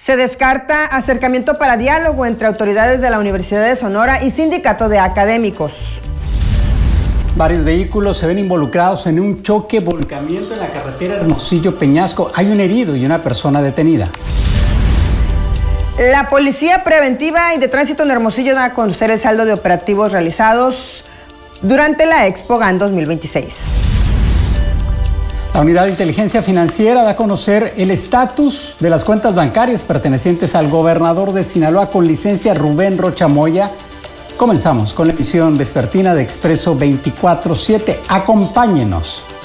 Se descarta acercamiento para diálogo entre autoridades de la Universidad de Sonora y sindicato de académicos. Varios vehículos se ven involucrados en un choque volcamiento en la carretera Hermosillo-Peñasco. Hay un herido y una persona detenida. La Policía Preventiva y de Tránsito en Hermosillo da a conocer el saldo de operativos realizados durante la Expo GAN 2026. La Unidad de Inteligencia Financiera da a conocer el estatus de las cuentas bancarias pertenecientes al gobernador de Sinaloa con licencia Rubén Rocha Moya. Comenzamos con la emisión vespertina de Expreso 24/7. Acompáñenos.